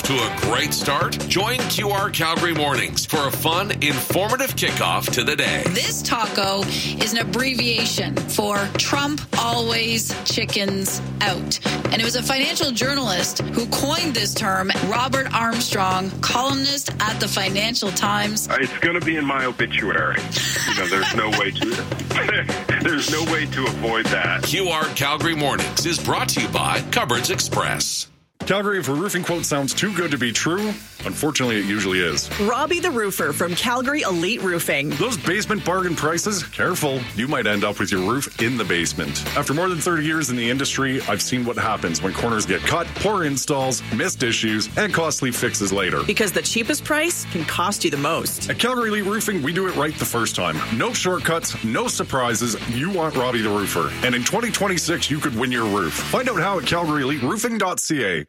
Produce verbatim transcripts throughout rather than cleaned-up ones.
to a great start? Join Q R Calgary Mornings for a fun, informative kickoff to the day. This taco is an abbreviation for Trump always chickens out. And it was a financial journalist who coined this term, Robert Armstrong, columnist at the Financial Times. It's going to be in my obituary. You know, there's no way to there's no way to avoid that. Q R Calgary Mornings is brought to you by Cupboards Express. Calgary, if a roofing quote sounds too good to be true, unfortunately it usually is. Robbie the Roofer from Calgary Elite Roofing. Those basement bargain prices, careful, you might end up with your roof in the basement. After more than thirty years in the industry, I've seen what happens when corners get cut, poor installs, missed issues, and costly fixes later. Because the cheapest price can cost you the most. At Calgary Elite Roofing, we do it right the first time. No shortcuts, no surprises. You want Robbie the Roofer. And in twenty twenty-six, you could win your roof. Find out how at calgary elite roofing dot c a.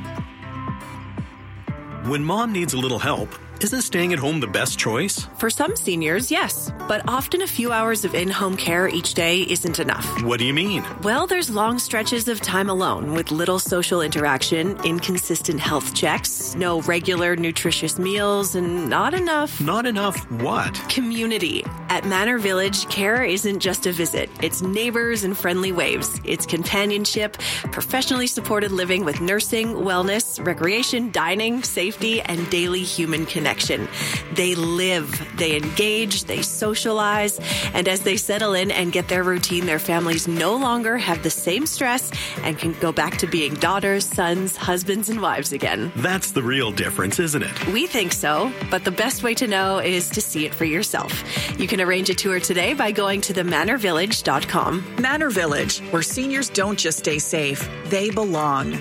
When mom needs a little help, isn't staying at home the best choice? For some seniors, yes. But often a few hours of in-home care each day isn't enough. What do you mean? Well, there's long stretches of time alone with little social interaction, inconsistent health checks, no regular nutritious meals, and not enough... Not enough what? Community. At Manor Village, care isn't just a visit. It's neighbors and friendly waves. It's companionship, professionally supported living with nursing, wellness, recreation, dining, safety, and daily human connection. They live, they engage, they socialize, and as they settle in and get their routine, their families no longer have the same stress and can go back to being daughters, sons, husbands, and wives again. That's the real difference, isn't it? We think so, but the best way to know is to see it for yourself. You can arrange a tour today by going to the manor village dot com. Manor Village, where seniors don't just stay safe, they belong.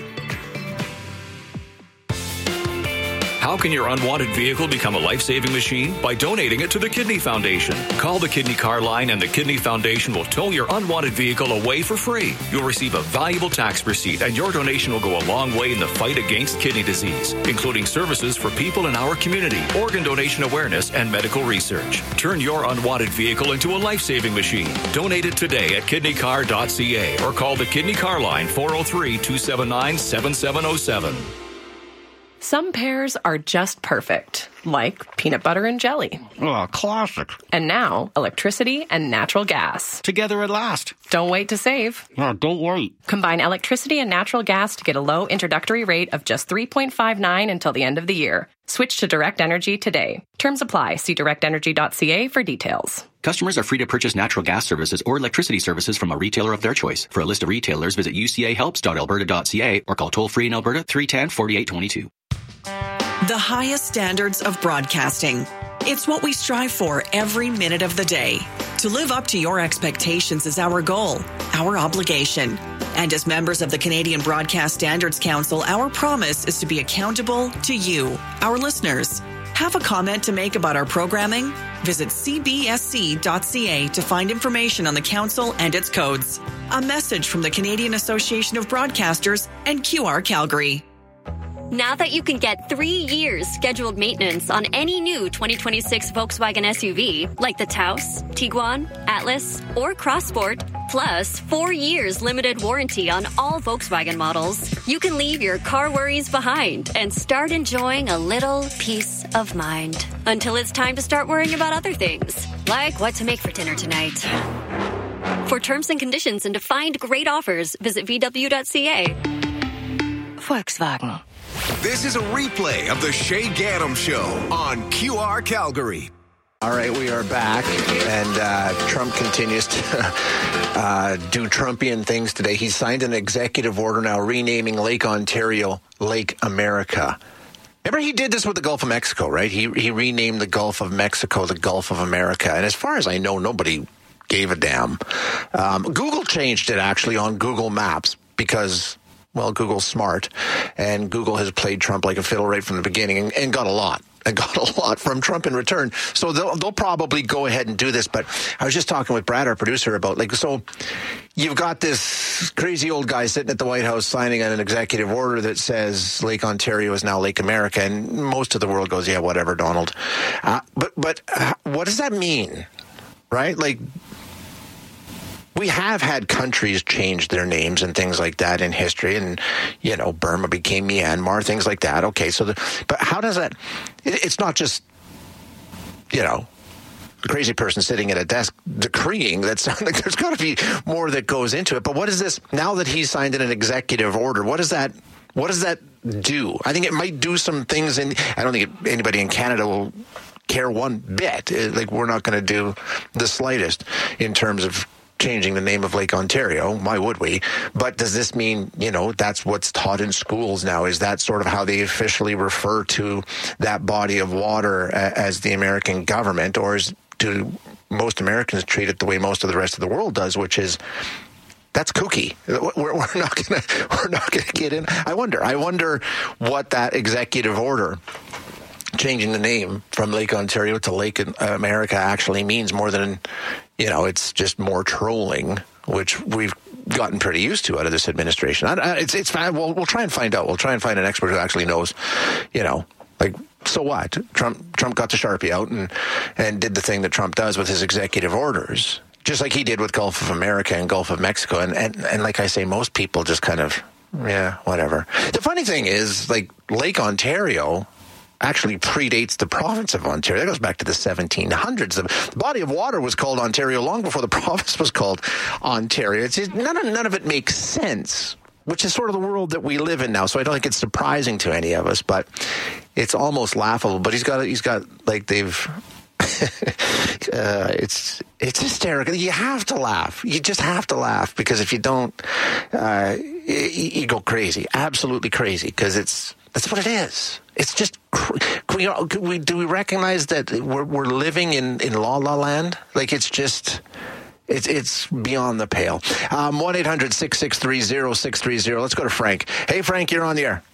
How can your unwanted vehicle become a life-saving machine? By donating it to the Kidney Foundation. Call the Kidney Car Line and the Kidney Foundation will tow your unwanted vehicle away for free. You'll receive a valuable tax receipt and your donation will go a long way in the fight against kidney disease, including services for people in our community, organ donation awareness, and medical research. Turn your unwanted vehicle into a life-saving machine. Donate it today at kidney car dot c a or call the Kidney Car Line four oh three, two seven nine, seven seven oh seven. Some pairs are just perfect, like peanut butter and jelly. Oh, classic. And now, electricity and natural gas. Together at last. Don't wait to save. No, don't wait. Combine electricity and natural gas to get a low introductory rate of just three point five nine until the end of the year. Switch to Direct Energy today. Terms apply. See direct energy dot c a for details. Customers are free to purchase natural gas services or electricity services from a retailer of their choice. For a list of retailers, visit u c a helps dot alberta dot c a or call toll-free in Alberta three one zero, four eight two two. The highest standards of broadcasting. It's what we strive for every minute of the day. To live up to your expectations is our goal, our obligation. And as members of the Canadian Broadcast Standards Council, our promise is to be accountable to you, our listeners. Have a comment to make about our programming? Visit c b s c dot c a to find information on the council and its codes. A message from the Canadian Association of Broadcasters and Q R Calgary. Now that you can get three years scheduled maintenance on any new twenty twenty-six Volkswagen S U V, like the Taos, Tiguan, Atlas, or Crossport, plus four years limited warranty on all Volkswagen models, you can leave your car worries behind and start enjoying a little peace of mind. Until it's time to start worrying about other things, like what to make for dinner tonight. For terms and conditions and to find great offers, visit v w dot c a. Volkswagen. This is a replay of the Shay Gaddam Show on Q R Calgary. All right, we are back, and uh, Trump continues to uh, do Trumpian things today. He signed an executive order now renaming Lake Ontario Lake America. Remember, he did this with the Gulf of Mexico, right? He he renamed the Gulf of Mexico the Gulf of America, and as far as I know, nobody gave a damn. Um, Google changed it, actually, on Google Maps because... Well, Google's smart, and Google has played Trump like a fiddle right from the beginning and, and got a lot, and got a lot from Trump in return. So they'll, they'll probably go ahead and do this. But I was just talking with Brad, our producer, about, like, so you've got this crazy old guy sitting at the White House signing an executive order that says Lake Ontario is now Lake America, and most of the world goes, yeah, whatever, Donald. Uh, but but uh, what does that mean, right? Like, we have had countries change their names and things like that in history, and you know, Burma became Myanmar, things like that. Okay, so the, but how does that? It, it's not just, you know, a crazy person sitting at a desk decreeing. That sounds like there's got to be more that goes into it. But what is this now that he's signed in an executive order? What does that? What does that do? I think it might do some things, and I don't think anybody in Canada will care one bit. Like, we're not going to do the slightest in terms of changing the name of Lake Ontario. Why would we? But does this mean, you know, that's what's taught in schools now? Is that sort of how they officially refer to that body of water as the American government? Or is, do most Americans treat it the way most of the rest of the world does, which is, that's kooky. We're, we're not going to we're not going to get in. I wonder. I wonder what that executive order changing the name from Lake Ontario to Lake America actually means, more than, you know, it's just more trolling, which we've gotten pretty used to out of this administration. I, I, it's it's fine. We'll, we'll try and find out. We'll try and find an expert who actually knows, you know, like, so what? Trump Trump got the Sharpie out and, and did the thing that Trump does with his executive orders, just like he did with Gulf of America and Gulf of Mexico. And, and, and like I say, most people just kind of, yeah, whatever. The funny thing is, like, Lake Ontario actually predates the province of Ontario. That goes back to the seventeen hundreds. The body of water was called Ontario long before the province was called Ontario. It's just, none of, none of it makes sense, which is sort of the world that we live in now. So I don't think it's surprising to any of us, but it's almost laughable. But he's got, he's got, like, they've, uh, it's, it's hysterical. You have to laugh. You just have to laugh, because if you don't, uh, you, you go crazy, absolutely crazy, because it's, that's what it is. It's just, can we, can we, do we recognize that we're, we're living in, in La La Land? Like, it's just, it's it's beyond the pale. Um, one eight hundred six six three zero six three zero. Let's go to Frank. Hey, Frank, you're on the air.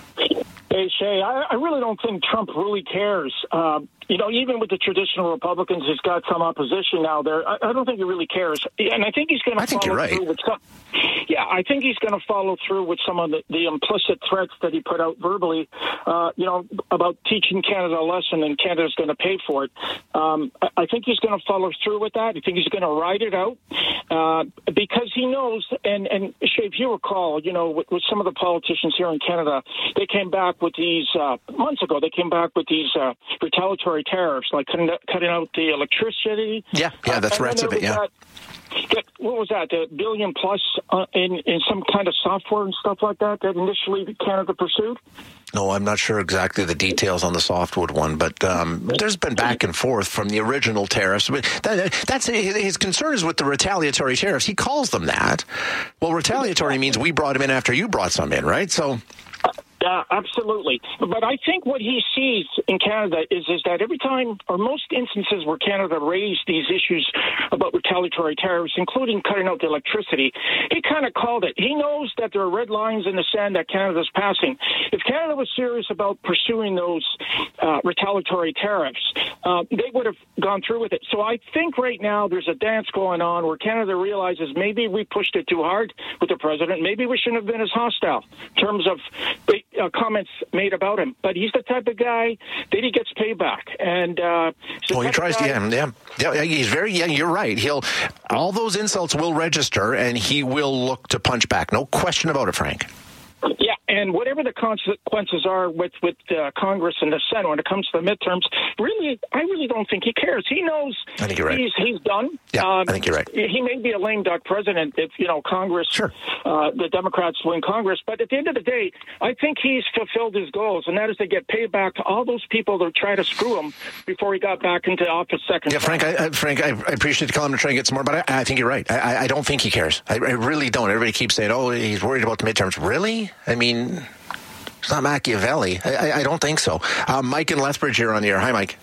Hey, Shay, I, I really don't think Trump really cares. Uh, you know, even with the traditional Republicans, he's got some opposition now there. I, I don't think he really cares. And I think he's going to I think follow you're right. through with some, yeah, I think he's going to follow through with some of the, the implicit threats that he put out verbally, uh, you know, about teaching Canada a lesson, and Canada's going to pay for it. Um, I, I think he's going to follow through with that. I think he's going to ride it out uh, because he knows, and, and Shay, if you recall, you know, with, with some of the politicians here in Canada, they came back with these, uh, months ago, they came back with these uh, retaliatory tariffs, like cutting, cutting out the electricity. Yeah, yeah, that's right of it, yeah. That, that, what was that, the billion plus uh, in, in some kind of software and stuff like that that initially Canada pursued? No, I'm not sure exactly the details on the softwood one, but um, there's been back and forth from the original tariffs. But that, that's his concern is with the retaliatory tariffs. He calls them that. Well, retaliatory means we brought them in after you brought some in, right? So. Yeah, absolutely. But I think what he sees in Canada is is that every time, or most instances where Canada raised these issues about retaliatory tariffs, including cutting out the electricity, he kind of called it. He knows that there are red lines in the sand that Canada's passing. If Canada was serious about pursuing those uh, retaliatory tariffs, uh, they would have gone through with it. So I think right now there's a dance going on where Canada realizes maybe we pushed it too hard with the president. Maybe we shouldn't have been as hostile in terms of Uh, comments made about him, but he's the type of guy that he gets payback, and uh, well, he tries to. Yeah, yeah, yeah. He's very. Yeah, you're right. He'll all those insults will register, and he will look to punch back. No question about it, Frank. Yeah, and whatever the consequences are with with uh, Congress and the Senate when it comes to the midterms, really, I really don't think he cares. He knows I think you're right. he's he's done. Yeah, um, I think you're right. He may be a lame duck president if you know Congress, sure. uh, the Democrats win Congress, but at the end of the day, I think he's fulfilled his goals, and that is to get payback to all those people that try to screw him before he got back into office second. Yeah, Frank, I, I, Frank, I, I appreciate the call. I'm to try and get some more, but I, I think you're right. I, I don't think he cares. I, I really don't. Everybody keeps saying, "Oh, he's worried about the midterms." Really? I mean. It's not Machiavelli. I, I, I don't think so. Uh, Mike in Lethbridge here on the air. Hi, Mike.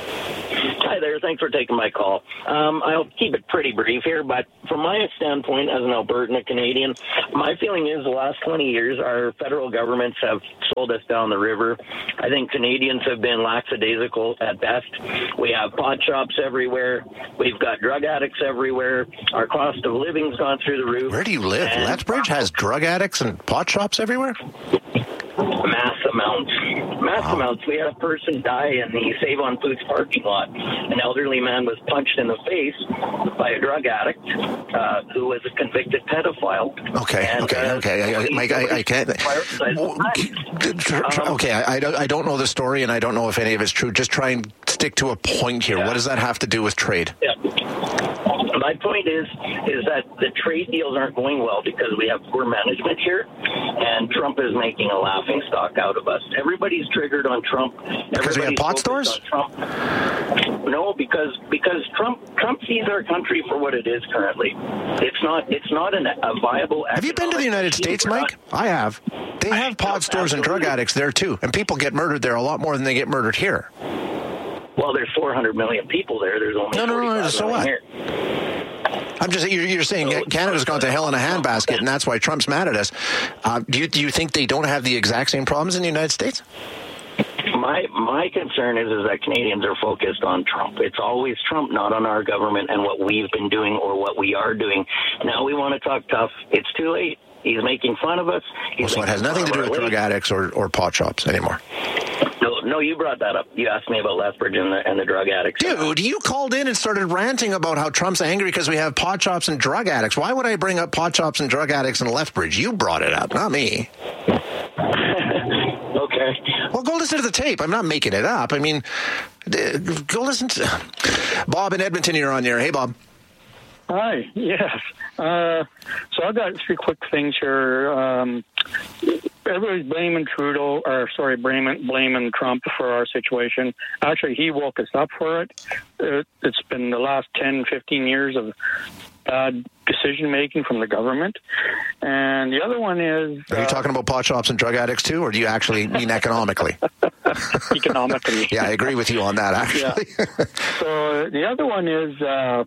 Hi there. Thanks for taking my call. Um, I'll keep it pretty brief here, but from my standpoint as an Albertan, a Canadian, my feeling is the last twenty years our federal governments have sold us down the river. I think Canadians have been lackadaisical at best. We have pot shops everywhere. We've got drug addicts everywhere. Our cost of living's gone through the roof. Where do you live? And Lethbridge has drug addicts and pot shops everywhere? mass amounts. Mass wow. amounts. We had a person die in the Save on Foods parking lot. An elderly man was punched in the face by a drug addict uh, who was a convicted pedophile. Okay, and, okay, uh, okay. I, Mike, I, I can't. Okay, I, I, don't, I don't know the story, and I don't know if any of it's true. Just try and stick to a point here. Yeah. What does that have to do with trade? Yeah. My point is, is that the trade deals aren't going well because we have poor management here, and Trump is making a laughing stock out of us. Everybody's triggered on Trump. Because we have pot stores? Trump. No, because because Trump Trump sees our country for what it is currently. It's not it's not an, a viable. Have you been to the United States, Mike? I have. They have pot stores and drug addicts there too, and people get murdered there a lot more than they get murdered here. Well, there's four hundred million people there. There's only no, no, no. So what? Here. I'm just you're, you're saying so, Canada's gone to hell in a handbasket, and that's why Trump's mad at us. Uh, do you do you think they don't have the exact same problems in the United States? My my concern is is that Canadians are focused on Trump. It's always Trump, not on our government and what we've been doing or what we are doing. Now we want to talk tough. It's too late. He's making fun of us. He's well, so it has nothing to do with drug addicts or, or pot shops anymore. No, no, you brought that up. You asked me about Lethbridge and the, and the drug addicts. Dude, you called in and started ranting about how Trump's angry because we have pot shops and drug addicts. Why would I bring up pot shops and drug addicts in Lethbridge? You brought it up, not me. Okay. Well, go listen to the tape. I'm not making it up. I mean, go listen to... Bob in Edmonton, you're on the air. Hey, Bob. Hi, yes. Uh, so I've got three quick things here. Um, everybody's blaming Trudeau, or sorry, blaming, blaming Trump for our situation. Actually, he woke us up for it. it. It's been the last ten, fifteen years of bad decision-making from the government. And the other one is... Are you uh, talking about pot shops and drug addicts too, or do you actually mean economically? Economically. Yeah, I agree with you on that, actually. Yeah. So the other one is... Uh,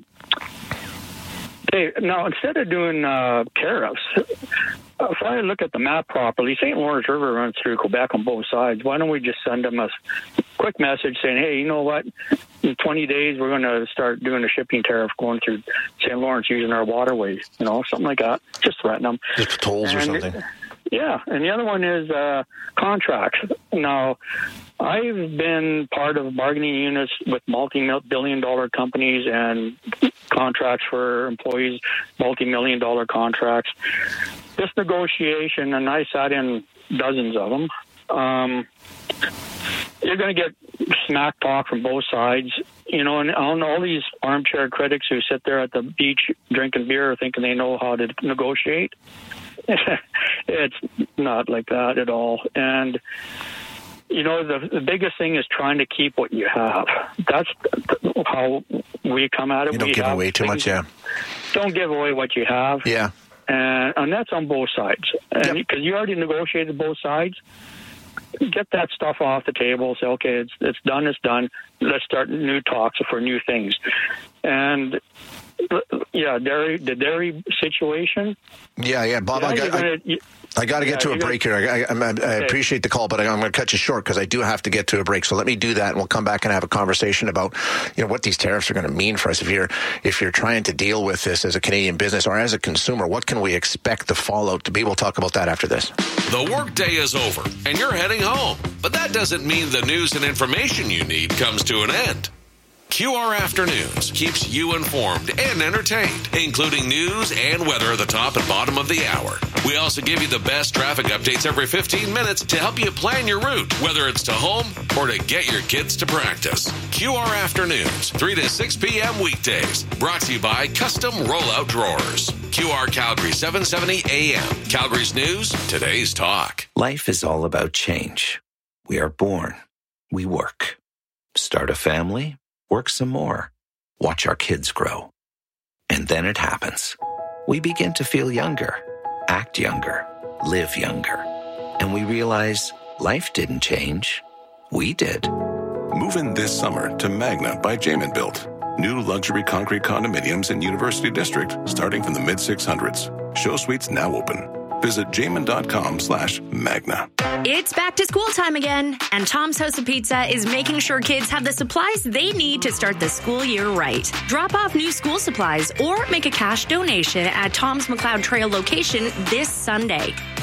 Hey, now, instead of doing uh, tariffs, if I look at the map properly, Saint Lawrence River runs through Quebec on both sides. Why don't we just send them a quick message saying, hey, you know what? In twenty days, we're going to start doing a shipping tariff going through Saint Lawrence using our waterways, you know, something like that. Just threaten them. Just tolls and, or something. Yeah, and the other one is uh, contracts. Now, I've been part of bargaining units with multi-billion dollar companies and contracts for employees, multi-million dollar contracts. This negotiation, and I sat in dozens of them, um, you're going to get smack talk from both sides. You know, and on all these armchair critics who sit there at the beach drinking beer thinking they know how to negotiate. It's not like that at all. And, you know, the, the biggest thing is trying to keep what you have. That's how we come at it. You don't we give away too much, yeah. Don't give away what you have. Yeah. And, and that's on both sides. And because yep. you already negotiated both sides, get that stuff off the table. Say, okay, it's it's done, it's done. Let's start new talks for new things. And... Yeah, dairy, the dairy situation. Yeah, yeah, Bob, yeah, I got, gonna, I, you, I got to get yeah, to a break gonna, here. I, I, I, okay. I appreciate the call, but I, I'm going to cut you short because I do have to get to a break. So let me do that, and we'll come back and have a conversation about, you know, what these tariffs are going to mean for us. If you're if you're trying to deal with this as a Canadian business or as a consumer, what can we expect the fallout to be? We'll talk about that after this. The workday is over, and you're heading home, but that doesn't mean the news and information you need comes to an end. Q R Afternoons keeps you informed and entertained, including news and weather at the top and bottom of the hour. We also give you the best traffic updates every fifteen minutes to help you plan your route, whether it's to home or to get your kids to practice. Q R Afternoons, three to six p.m. weekdays. Brought to you by Custom Rollout Drawers. Q R Calgary, seven seventy A M. Calgary's News, today's talk. Life is all about change. We are born. We work. Start a family. Work some more, watch our kids grow. And then it happens. We begin to feel younger, act younger, live younger. And we realize life didn't change. We did. Move in this summer to Magna by Jamin Built. New luxury concrete condominiums in University District starting from the mid six hundreds. Show suites now open. Visit jamin.com slash magna. It's back to school time again, and Tom's House of Pizza is making sure kids have the supplies they need to start the school year right. Drop off new school supplies or make a cash donation at Tom's McLeod Trail location this Sunday.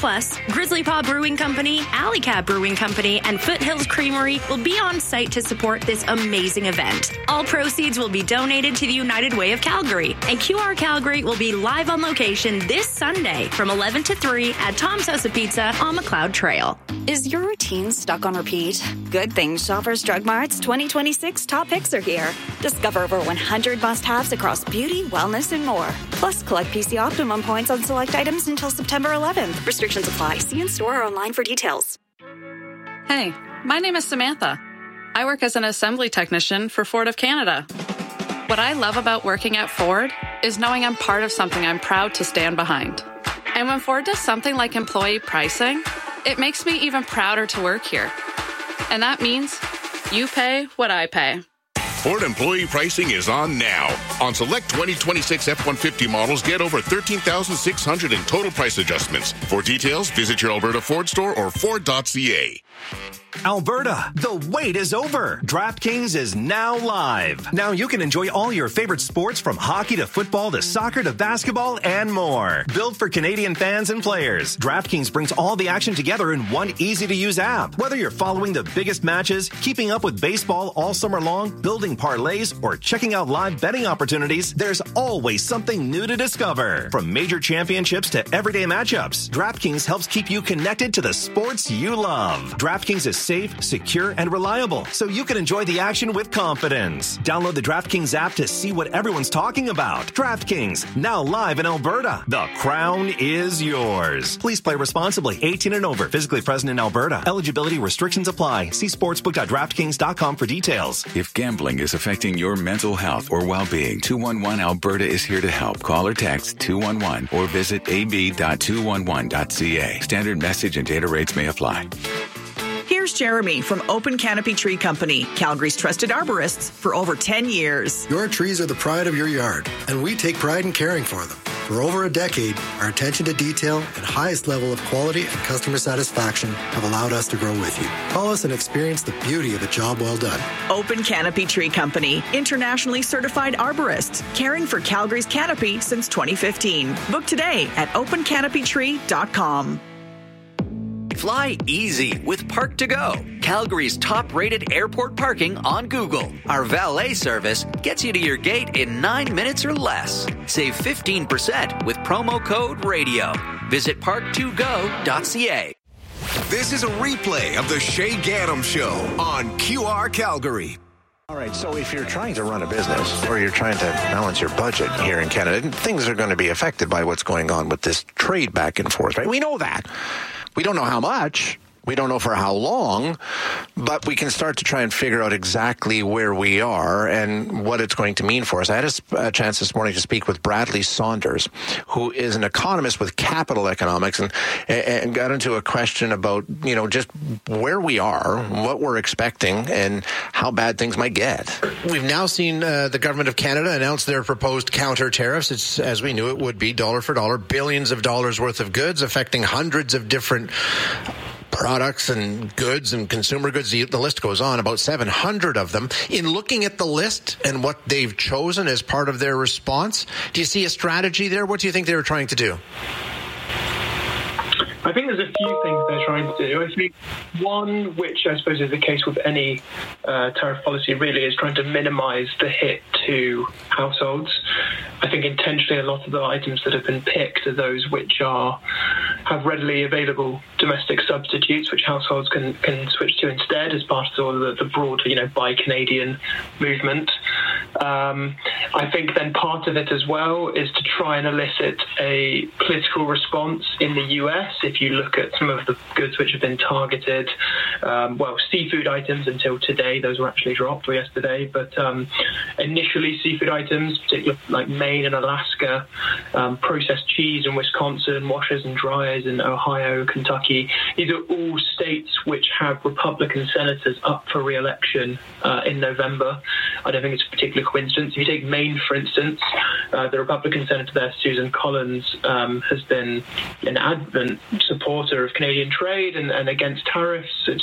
Plus, Grizzly Paw Brewing Company, Alley Cat Brewing Company, and Foothills Creamery will be on site to support this amazing event. All proceeds will be donated to the United Way of Calgary, and Q R Calgary will be live on location this Sunday from eleven to three at Tom's House of Pizza on McLeod Trail. Is your routine stuck on repeat? Good thing Shoppers Drug Mart's twenty twenty-six top picks are here. Discover over one hundred must-haves across beauty, wellness, and more. Plus, collect P C Optimum points on select items until September eleventh. Restrictions apply. See in-store or online for details. Hey, my name is Samantha. I work as an assembly technician for Ford of Canada. What I love about working at Ford is knowing I'm part of something I'm proud to stand behind. And when Ford does something like employee pricing, it makes me even prouder to work here. And that means you pay what I pay. Ford employee pricing is on now. On select twenty twenty-six F one fifty models, get over thirteen thousand six hundred dollars in total price adjustments. For details, visit your Alberta Ford store or Ford dot C A. Alberta, the wait is over. DraftKings is now live. Now you can enjoy all your favorite sports from hockey to football to soccer to basketball and more. Built for Canadian fans and players, DraftKings brings all the action together in one easy-to-use app. Whether you're following the biggest matches, keeping up with baseball all summer long, building parlays, or checking out live betting opportunities, there's always something new to discover. From major championships to everyday matchups, DraftKings helps keep you connected to the sports you love. DraftKings is safe, secure, and reliable, so you can enjoy the action with confidence. Download the DraftKings app to see what everyone's talking about. DraftKings, now live in Alberta. The crown is yours. Please play responsibly. eighteen and over. Physically present in Alberta. Eligibility restrictions apply. See sportsbook dot draftkings dot com for details. If gambling is affecting your mental health or well-being, two one one Alberta is here to help. Call or text two one one or visit a b dot two one one dot c a. Standard message and data rates may apply. Here's Jeremy from Open Canopy Tree Company, Calgary's trusted arborists for over ten years. Your trees are the pride of your yard, and we take pride in caring for them. For over a decade, our attention to detail and highest level of quality and customer satisfaction have allowed us to grow with you. Call us and experience the beauty of a job well done. Open Canopy Tree Company, internationally certified arborists, caring for Calgary's canopy since twenty fifteen. Book today at open canopy tree dot com. Fly easy with Park to Go, Calgary's top-rated airport parking on Google. Our valet service gets you to your gate in nine minutes or less. Save fifteen percent with promo code RADIO. Visit park to go dot c a. This is a replay of the Shay Gaddam Show on Q R Calgary. All right, so if you're trying to run a business or you're trying to balance your budget here in Canada, things are going to be affected by what's going on with this trade back and forth, right? We know that. We don't know how much. We don't know for how long, but we can start to try and figure out exactly where we are and what it's going to mean for us. I had a, a chance this morning to speak with Bradley Saunders, who is an economist with Capital Economics, and, and got into a question about, you know, just where we are, what we're expecting, and how bad things might get. We've now seen uh, the government of Canada announce their proposed counter tariffs. It's, as we knew it would be, dollar for dollar, billions of dollars worth of goods affecting hundreds of different products and goods and consumer goods. The, the list goes on, about seven hundred of them. In looking at the list and what they've chosen as part of their response, do you see a strategy there? What do you think they were trying to do? I think there's a few things they're trying to do. I think one, which I suppose is the case with any uh, tariff policy really, is trying to minimise the hit to households. I think intentionally a lot of the items that have been picked are those which are have readily available domestic substitutes, which households can, can switch to instead as part of all the, the broader, you know, Buy Canadian movement. Um, I think then part of it as well is to try and elicit a political response in the U S. If you look at some of the goods which have been targeted, um, well, seafood items until today, those were actually dropped or yesterday, but um, initially seafood items, particularly like Maine and Alaska, um, processed cheese in Wisconsin, washers and dryers in Ohio, Kentucky, these are all states which have Republican senators up for re-election uh, in November. I don't think it's a particular coincidence. If you take Maine, for instance, uh, the Republican senator there, Susan Collins, um, has been an adamant supporter of Canadian trade and, and against tariffs. It's